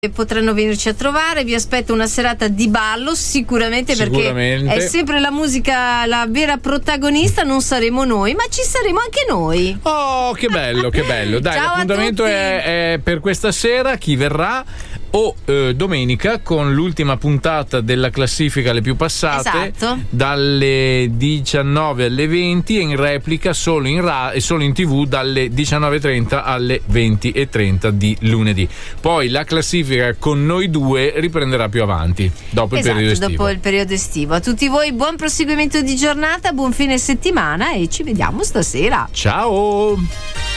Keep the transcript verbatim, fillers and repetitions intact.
potranno venirci a trovare. Vi aspetto una serata di ballo sicuramente, Sicuramente. perché è sempre la musica la vera protagonista. Non saremo noi, ma ci saremo anche noi. Oh, che bello, che bello. Dai, Ciao, l'appuntamento è, è per questa sera. Chi verrà? O eh, domenica con l'ultima puntata della classifica le più passate, esatto, dalle diciannove alle venti, e in replica solo in, ra- e solo in tv dalle diciannove e trenta alle venti e trenta di lunedì. Poi la classifica con noi due riprenderà più avanti, dopo esatto, il periodo estivo. dopo il periodo estivo. A tutti voi buon proseguimento di giornata, buon fine settimana e ci vediamo stasera. Ciao.